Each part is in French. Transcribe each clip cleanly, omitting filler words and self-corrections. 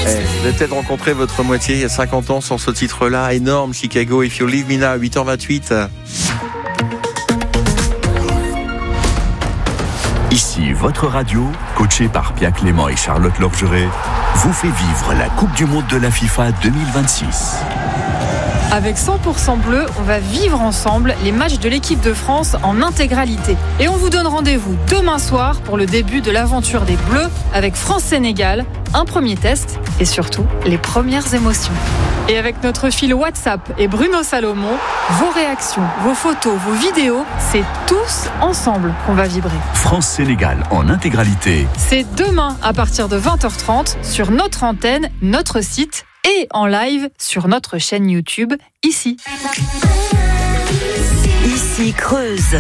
Vous avez peut-être rencontré votre moitié il y a 50 ans sur ce titre-là, énorme, Chicago, If You Leave Me Now, 8h28. Ici, votre radio, coachée par Pierre Clément et Charlotte Lorgeret, vous fait vivre la Coupe du Monde de la FIFA 2026. Avec 100% bleu, on va vivre ensemble les matchs de l'équipe de France en intégralité. Et on vous donne rendez-vous demain soir pour le début de l'aventure des Bleus avec France-Sénégal, un premier test et surtout les premières émotions. Et avec notre fil WhatsApp et Bruno Salomon, vos réactions, vos photos, vos vidéos, c'est tous ensemble qu'on va vibrer. France-Sénégal en intégralité. C'est demain à partir de 20h30 sur notre antenne, notre site et en live sur notre chaîne YouTube, ici. Ici Creuse.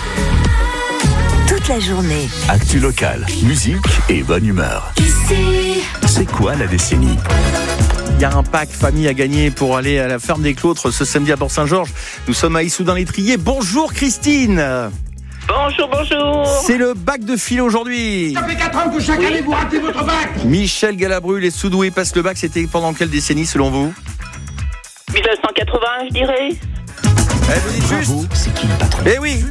Toute la journée. Actu locale, musique et bonne humeur. Ici. C'est quoi la décennie ? Il y a un pack famille à gagner pour aller à la ferme des Clôtres ce samedi à Port-Saint-Georges. Nous sommes à Issoudun-les-Triers. Bonjour Christine. Bonjour. C'est le bac de philo aujourd'hui. Ça fait 4 ans que chaque année vous ratez votre bac. Michel Galabru, les Soudoués passent le bac. C'était pendant quelle décennie selon vous ? 1980, je dirais. Vous dites juste. C'est qui le patron ? Eh oui,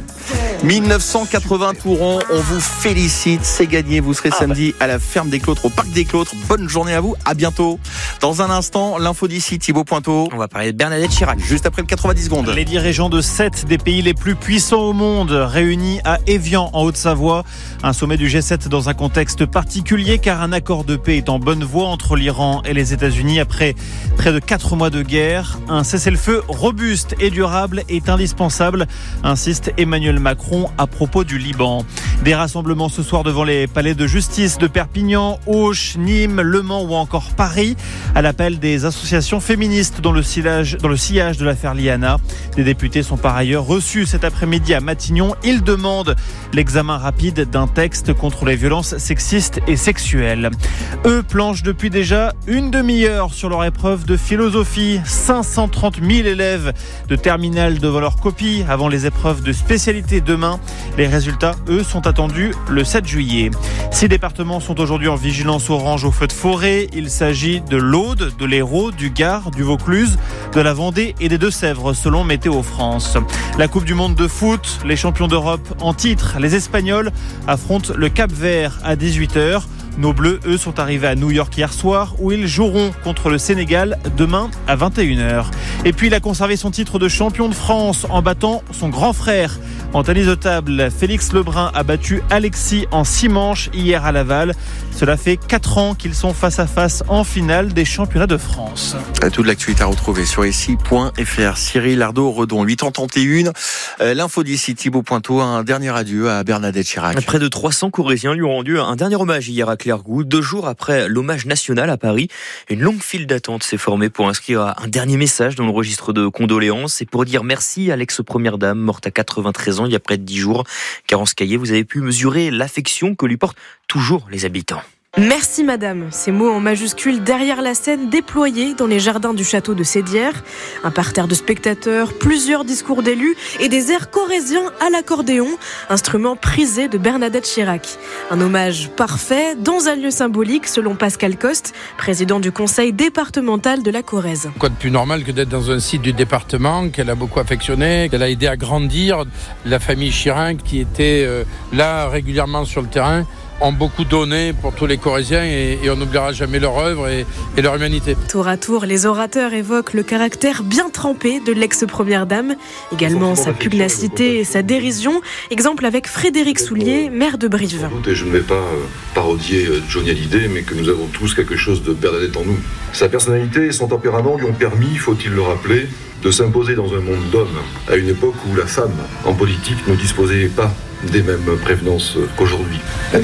1980 tout rond, on vous félicite, c'est gagné, vous serez samedi à la ferme des Clôtres, au parc des Clôtres. Bonne journée à vous, à bientôt. Dans un instant, l'info d'ici, Thibaut Pointeau. On va parler de Bernadette Chirac. Juste après le 90 secondes. Les dirigeants de 7 des pays les plus puissants au monde réunis à Évian en Haute-Savoie. Un sommet du G7 dans un contexte particulier car un accord de paix est en bonne voie entre l'Iran et les États-Unis après près de 4 mois de guerre. Un cessez-le-feu robuste et durable est indispensable, insiste Emmanuel Macron à propos du Liban. Des rassemblements ce soir devant les palais de justice de Perpignan, Auch, Nîmes, Le Mans ou encore Paris, à l'appel des associations féministes dans le sillage de l'affaire Liana. Des députés sont par ailleurs reçus cet après-midi à Matignon. Ils demandent l'examen rapide d'un texte contre les violences sexistes et sexuelles. Eux planchent depuis déjà une demi-heure sur leur épreuve de philosophie. 530 000 élèves de terminale devant leur copie avant les épreuves de spécialité demain. Les résultats, eux, sont attendus le 7 juillet. 6 départements sont aujourd'hui en vigilance orange au feu de forêt. Il s'agit de l'Aude, de l'Hérault, du Gard, du Vaucluse, de la Vendée et des Deux-Sèvres, selon Météo France. La Coupe du Monde de foot, les champions d'Europe en titre, les Espagnols, affrontent le Cap-Vert à 18h. Nos Bleus, eux, sont arrivés à New York hier soir où ils joueront contre le Sénégal demain à 21h. Et puis il a conservé son titre de champion de France en battant son grand frère. En tennis de table, Félix Lebrun a battu Alexis en 6 manches hier à Laval. Cela fait 4 ans qu'ils sont face à face en finale des championnats de France. Toute l'actualité à retrouver sur ici.fr. Cyril Ardo-Redon, 8h31. L'info d'ici, Thibaut Pointeau, un dernier adieu à Bernadette Chirac. Près de 300 Corréziens lui ont rendu un dernier hommage hier à Clairgouts, 2 jours après l'hommage national à Paris. Une longue file d'attente s'est formée pour inscrire un dernier message dans le registre de condoléances et pour dire merci à l'ex-première dame morte à 93 ans il y a près de 10 jours. Carence Caillé, vous avez pu mesurer l'affection que lui portent toujours les habitants. Merci madame, ces mots en majuscules derrière la scène déployée dans les jardins du château de Sédières. Un parterre de spectateurs, plusieurs discours d'élus et des airs corréziens à l'accordéon, instrument prisé de Bernadette Chirac. Un hommage parfait dans un lieu symbolique selon Pascal Coste, président du conseil départemental de la Corrèze. Quoi de plus normal que d'être dans un site du département qu'elle a beaucoup affectionné, qu'elle a aidé à grandir. La famille Chirac qui était là régulièrement sur le terrain ont beaucoup donné pour tous les Corréziens et on n'oubliera jamais leur œuvre et leur humanité. Tour à tour, les orateurs évoquent le caractère bien trempé de l'ex-première dame, également sa pugnacité et sa dérision. Exemple avec Frédéric Soulier, maire de Brive. Et je ne vais pas parodier Johnny Hallyday, mais que nous avons tous quelque chose de Bernadette en nous. Sa personnalité et son tempérament lui ont permis, faut-il le rappeler, de s'imposer dans un monde d'hommes, à une époque où la femme, en politique, ne disposait pas des mêmes prévenances qu'aujourd'hui.